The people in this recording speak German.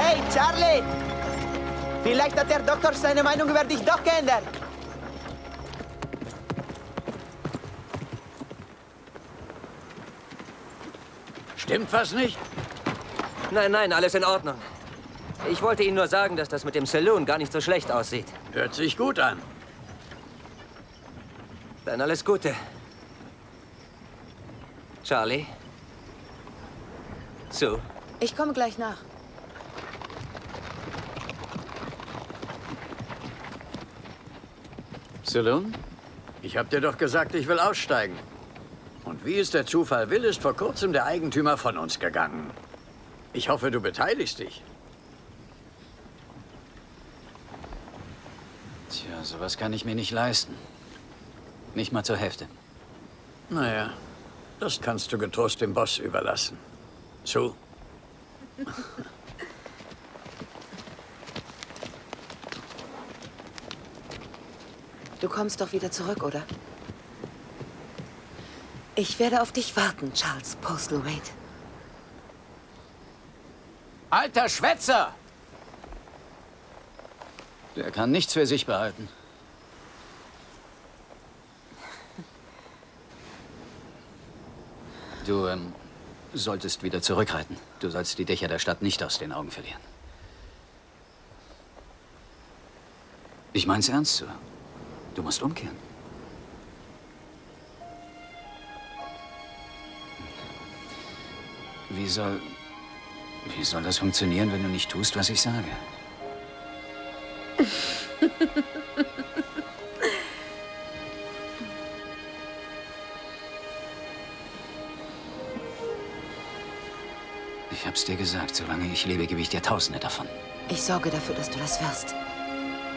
Hey, Charlie! Vielleicht hat der Doktor seine Meinung über dich doch geändert. Stimmt was nicht? Nein, nein, alles in Ordnung. Ich wollte Ihnen nur sagen, dass das mit dem Saloon gar nicht so schlecht aussieht. Hört sich gut an. Dann alles Gute. Charlie? Sue? Ich komme gleich nach. Saloon? Ich hab dir doch gesagt, ich will aussteigen. Und wie es der Zufall will, ist vor kurzem der Eigentümer von uns gegangen. Ich hoffe, du beteiligst dich. Tja, sowas kann ich mir nicht leisten. Nicht mal zur Hälfte. Naja, das kannst du getrost dem Boss überlassen. Sue? Du kommst doch wieder zurück, oder? Ich werde auf dich warten, Charles Postlethwaite. Alter Schwätzer! Der kann nichts für sich behalten. Du, solltest wieder zurückreiten. Du sollst die Dächer der Stadt nicht aus den Augen verlieren. Ich mein's ernst, Sir. Du musst umkehren. Wie soll das funktionieren, wenn du nicht tust, was ich sage? Ich hab's dir gesagt, solange ich lebe, gebe ich dir Tausende davon. Ich sorge dafür, dass du das wirst.